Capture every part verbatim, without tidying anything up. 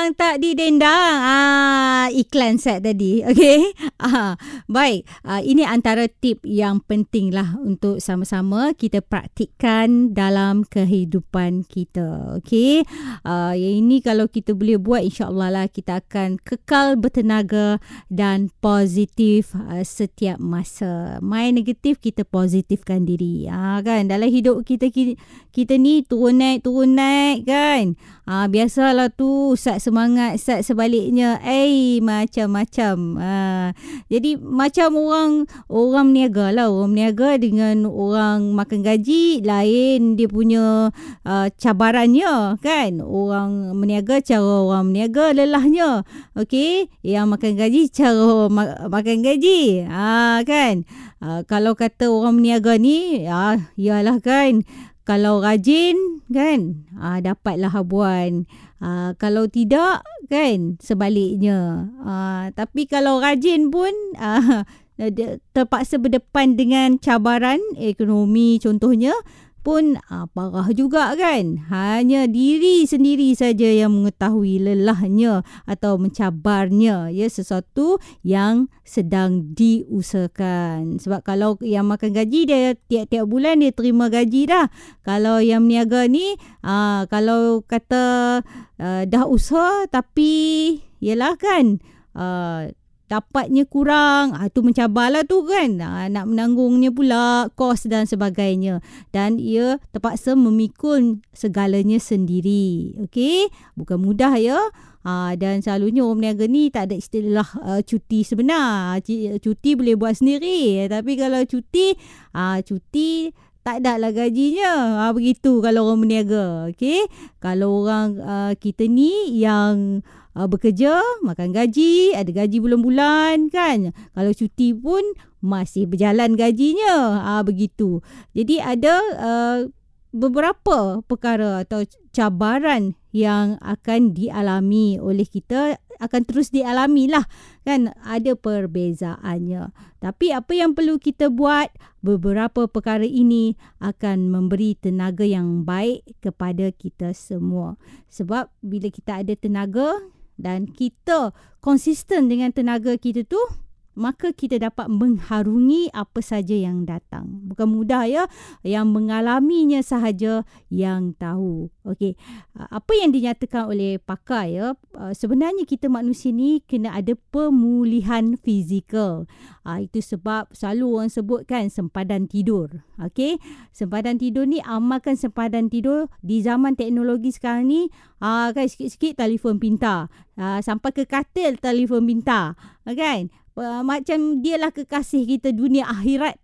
yang tak didendang. Ah, iklan set tadi. Okey. Ah, baik. Ah, ini antara tip yang penting lah untuk sama-sama kita praktikkan dalam kehidupan kita. Okey. Ah, yang ini kalau kita boleh buat, insya-Allah lah kita akan kekal bertenaga dan positif uh, setiap masa. Main negatif, kita positifkan diri. Ah, kan dalam hidup kita kita, kita ni turun naik turun naik kan. Ah, biasalah tu Ustaz semangat, Ustaz sebaliknya eh macam-macam. Ah, jadi macam orang orang meniaga lah, orang meniaga dengan orang makan gaji lain dia punya uh, cabarannya kan. Orang meniaga cara orang meniaga lelahnya. Okey, yang makan gaji cara ma- makan gaji. Ah, kan. Ah, kalau kata orang meniaga ni, ah iyalah kan. Kalau rajin kan, ah, dapatlah habuan. Ah, kalau tidak kan, sebaliknya. Ah, tapi kalau rajin pun ah, terpaksa berdepan dengan cabaran ekonomi contohnya pun ah, parah juga kan. Hanya diri sendiri saja yang mengetahui lelahnya atau mencabarnya ya sesuatu yang sedang diusahakan. Sebab kalau yang makan gaji dia tiap-tiap bulan dia terima gaji dah. Kalau yang meniaga ni ah, kalau kata ah, dah usaha tapi yalah kan ah, dapatnya kurang, ah, tu mencabarlah tu kan. Ah, nak menanggungnya pula kos dan sebagainya. Dan ia terpaksa memikul segalanya sendiri. Okey, bukan mudah ya. Ah, dan selalunya orang meniaga ni tak ada istilah uh, cuti sebenar. Cuti boleh buat sendiri. Tapi kalau cuti, ah, cuti tak ada lah gajinya. Ah, begitu kalau orang meniaga. Okey, kalau orang uh, kita ni yang Uh, bekerja, makan gaji, ada gaji bulan-bulan kan. Kalau cuti pun masih berjalan gajinya. Ah, begitu. Jadi ada uh, beberapa perkara atau cabaran yang akan dialami oleh kita, akan terus dialami lah kan, ada perbezaannya. Tapi apa yang perlu kita buat, beberapa perkara ini akan memberi tenaga yang baik kepada kita semua. Sebab bila kita ada tenaga dan kita konsisten dengan tenaga kita tu, maka kita dapat mengharungi apa saja yang datang. Bukan mudah ya, yang mengalaminya sahaja yang tahu. Okey, apa yang dinyatakan oleh pakar ya, sebenarnya kita manusia ni kena ada pemulihan fizikal. Itu sebab selalu orang sebutkan sempadan tidur. Okey, sempadan tidur ni, amalkan sempadan tidur. Di zaman teknologi sekarang ni, kan sikit-sikit telefon pintar, sampai ke katil telefon pintar, kan? Uh, macam dialah kekasih kita dunia akhirat.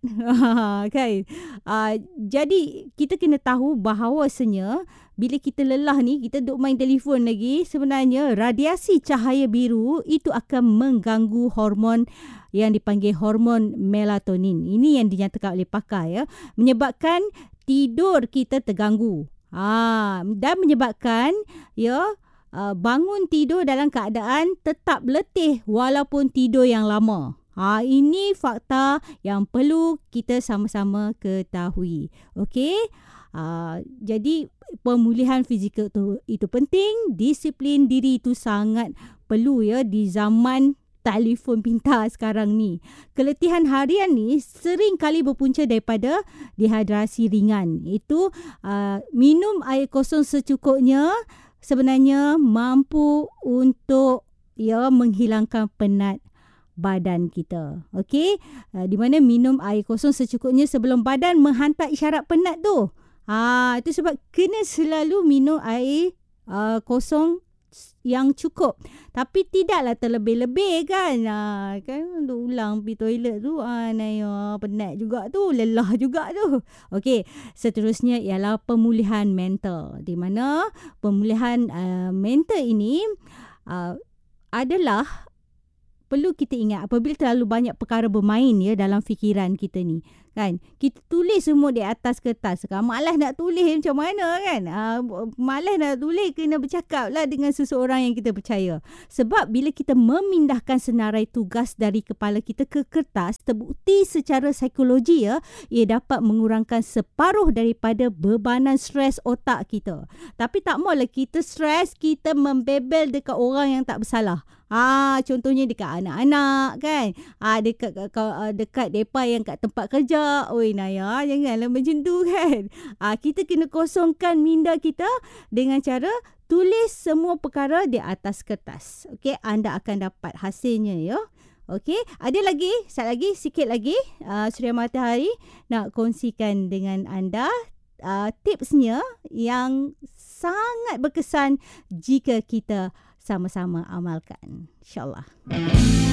Kan? Uh, jadi kita kena tahu bahawasanya bila kita lelah ni, kita duk main telefon lagi, sebenarnya radiasi cahaya biru itu akan mengganggu hormon yang dipanggil hormon melatonin. Ini yang dinyatakan oleh pakar ya, menyebabkan tidur kita terganggu. Ha, dan menyebabkan ya Uh, bangun tidur dalam keadaan tetap letih walaupun tidur yang lama. Ha, ini fakta yang perlu kita sama-sama ketahui. Okey. Uh, jadi pemulihan fizikal tu itu penting, disiplin diri itu sangat perlu ya di zaman telefon pintar sekarang ni. Keletihan harian ni sering kali berpunca daripada dehidrasi ringan. Itu uh, minum air kosong secukupnya sebenarnya mampu untuk ya menghilangkan penat badan kita. Okey, uh, di mana minum air kosong secukupnya sebelum badan menghantar isyarat penat tu. Ha, itu sebab kena selalu minum air uh, kosong yang cukup. Tapi tidaklah terlebih-lebih kan. Ha, kan untuk ulang pergi toilet tu ah naya penat juga tu, lelah juga tu. Okey, seterusnya ialah pemulihan mental. Di mana pemulihan uh, mental ini uh, adalah perlu kita ingat apabila terlalu banyak perkara bermain ya dalam fikiran kita ni. kan. Kita tulis semua di atas kertas. Kan malas nak tulis macam mana kan? Uh, malas nak tulis, kena bercakap lah dengan seseorang yang kita percaya. Sebab bila kita memindahkan senarai tugas dari kepala kita ke kertas, terbukti secara psikologi ya, ia dapat mengurangkan separuh daripada bebanan stres otak kita. Tapi tak maulah kita stres, kita membebel dekat orang yang tak bersalah. Ah, contohnya dekat anak-anak kan. Ah, dekat dekat depa yang kat tempat kerja. Oi Naya, janganlah macam tu kan. Ah, kita kena kosongkan minda kita dengan cara tulis semua perkara di atas kertas. Okey, anda akan dapat hasilnya ya. Okey, ada lagi, satu lagi, sikit lagi uh, Suria Matahari nak kongsikan dengan anda uh, tipsnya yang sangat berkesan jika kita sama-sama amalkan. InsyaAllah.